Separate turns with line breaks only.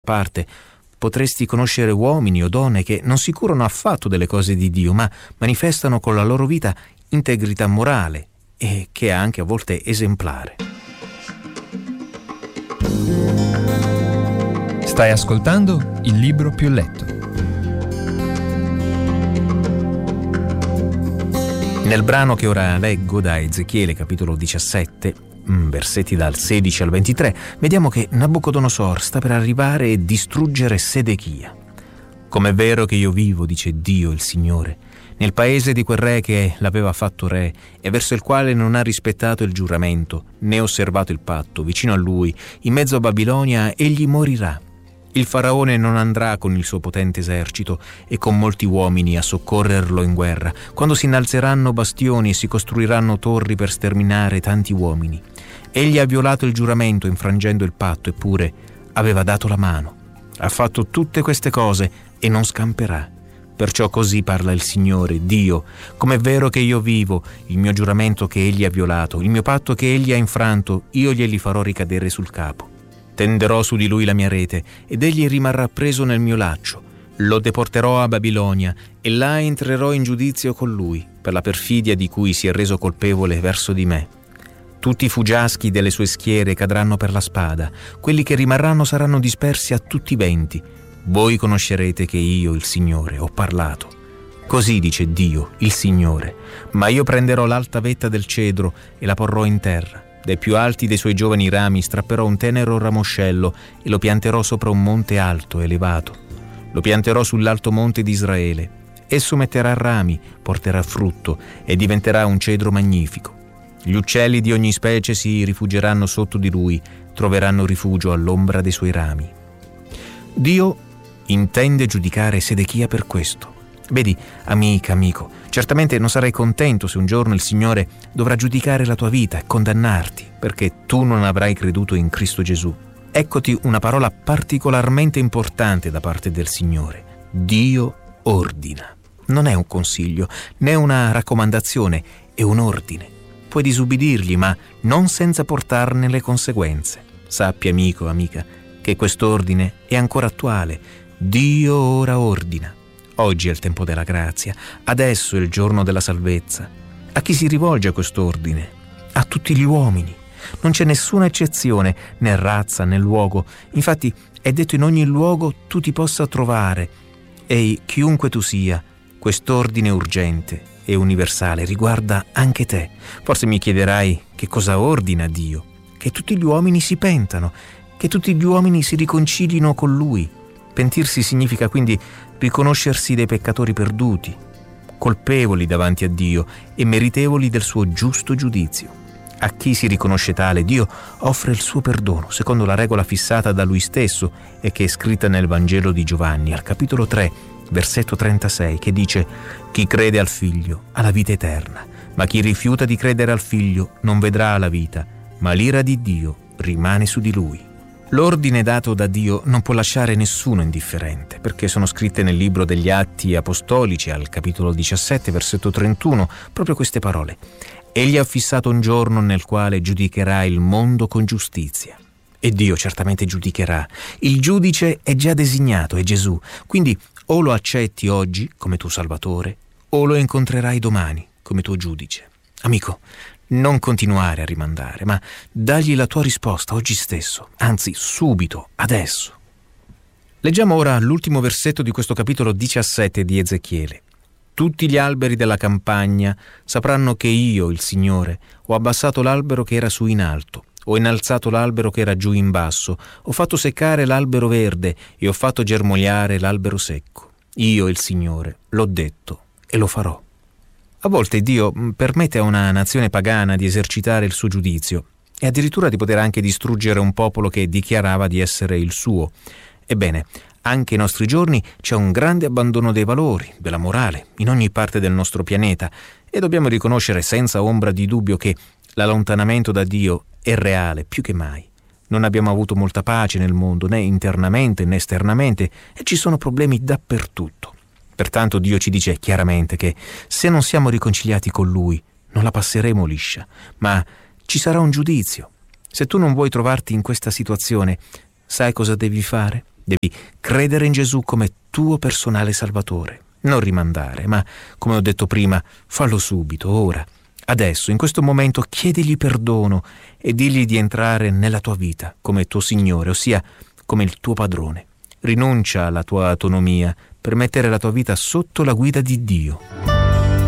parte, potresti conoscere uomini o donne che non si curano affatto delle cose di Dio, ma manifestano con la loro vita integrità morale e che è anche a volte esemplare.
Stai ascoltando Il Libro Più Letto.
Nel brano che ora leggo da Ezechiele, capitolo 17, versetti dal 16 al 23, vediamo che Nabucodonosor sta per arrivare e distruggere Sedechia. Com'è vero che io vivo, dice Dio il Signore, nel paese di quel re che l'aveva fatto re e verso il quale non ha rispettato il giuramento, né osservato il patto, vicino a lui, in mezzo a Babilonia, egli morirà. Il faraone non andrà con il suo potente esercito e con molti uomini a soccorrerlo in guerra, quando si innalzeranno bastioni e si costruiranno torri per sterminare tanti uomini. Egli ha violato il giuramento infrangendo il patto, eppure aveva dato la mano. Ha fatto tutte queste cose e non scamperà. Perciò così parla il Signore, Dio: com'è vero che io vivo, il mio giuramento che egli ha violato, il mio patto che egli ha infranto, io glieli farò ricadere sul capo. Tenderò su di lui la mia rete, ed egli rimarrà preso nel mio laccio. Lo deporterò a Babilonia, e là entrerò in giudizio con lui, per la perfidia di cui si è reso colpevole verso di me. Tutti i fuggiaschi delle sue schiere cadranno per la spada, quelli che rimarranno saranno dispersi a tutti i venti. Voi conoscerete che io, il Signore, ho parlato. Così dice Dio, il Signore: ma io prenderò l'alta vetta del cedro e la porrò in terra. Dai più alti dei suoi giovani rami strapperò un tenero ramoscello e lo pianterò sopra un monte alto, elevato. Lo pianterò sull'alto monte di Israele. Esso metterà rami, porterà frutto e diventerà un cedro magnifico. Gli uccelli di ogni specie si rifugieranno sotto di lui, troveranno rifugio all'ombra dei suoi rami. Dio intende giudicare Sedechia per questo. Vedi, amica, amico, certamente non sarai contento se un giorno il Signore dovrà giudicare la tua vita e condannarti, perché tu non avrai creduto in Cristo Gesù. Eccoti una parola particolarmente importante da parte del Signore. Dio ordina. Non è un consiglio, né una raccomandazione, è un ordine. Puoi disubbidirgli, ma non senza portarne le conseguenze. Sappi, amico, amica, che quest'ordine è ancora attuale. Dio ora ordina. Oggi è il tempo della grazia, adesso è il giorno della salvezza. A chi si rivolge quest'ordine? A tutti gli uomini. Non c'è nessuna eccezione, né razza né luogo. Infatti è detto in ogni luogo tu ti possa trovare. E chiunque tu sia, quest'ordine urgente e universale riguarda anche te. Forse mi chiederai che cosa ordina Dio? Che tutti gli uomini si pentano, che tutti gli uomini si riconcilino con Lui. Pentirsi significa quindi riconoscersi dei peccatori perduti, colpevoli davanti a Dio e meritevoli del suo giusto giudizio. A chi si riconosce tale, Dio offre il suo perdono, secondo la regola fissata da Lui stesso e che è scritta nel Vangelo di Giovanni, al capitolo 3, versetto 36, che dice: «Chi crede al Figlio ha la vita eterna, ma chi rifiuta di credere al Figlio non vedrà la vita, ma l'ira di Dio rimane su di lui». L'ordine dato da Dio non può lasciare nessuno indifferente, perché sono scritte nel libro degli Atti Apostolici, al capitolo 17, versetto 31, proprio queste parole: «Egli ha fissato un giorno nel quale giudicherà il mondo con giustizia». E Dio certamente giudicherà. Il giudice è già designato, è Gesù. Quindi o lo accetti oggi come tuo Salvatore, o lo incontrerai domani come tuo giudice. Amico, non continuare a rimandare, ma dagli la tua risposta oggi stesso, anzi subito, adesso. Leggiamo ora l'ultimo versetto di questo capitolo 17 di Ezechiele. Tutti gli alberi della campagna sapranno che io, il Signore, ho abbassato l'albero che era su in alto, ho innalzato l'albero che era giù in basso, ho fatto seccare l'albero verde e ho fatto germogliare l'albero secco. Io, il Signore, l'ho detto e lo farò. A volte Dio permette a una nazione pagana di esercitare il suo giudizio e addirittura di poter anche distruggere un popolo che dichiarava di essere il suo. Ebbene, anche ai nostri giorni c'è un grande abbandono dei valori, della morale, in ogni parte del nostro pianeta, e dobbiamo riconoscere senza ombra di dubbio che l'allontanamento da Dio è reale più che mai. Non abbiamo avuto molta pace nel mondo, né internamente né esternamente, e ci sono problemi dappertutto. Pertanto Dio ci dice chiaramente che se non siamo riconciliati con Lui, non la passeremo liscia, ma ci sarà un giudizio. Se tu non vuoi trovarti in questa situazione, sai cosa devi fare? Devi credere in Gesù come tuo personale Salvatore. Non rimandare, ma, come ho detto prima, fallo subito, ora. Adesso, in questo momento, chiedigli perdono e digli di entrare nella tua vita come tuo Signore, ossia come il tuo padrone. Rinuncia alla tua autonomia per mettere la tua vita sotto la guida di Dio.